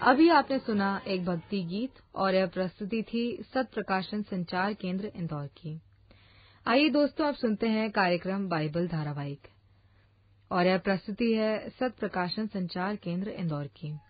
अभी आपने सुना एक भक्ति गीत और यह प्रस्तुति थी सत प्रकाशन संचार केंद्र इंदौर की। आइए दोस्तों, अब सुनते हैं कार्यक्रम बाइबल धारावाहिक और यह प्रस्तुति है सत प्रकाशन संचार केंद्र इंदौर की।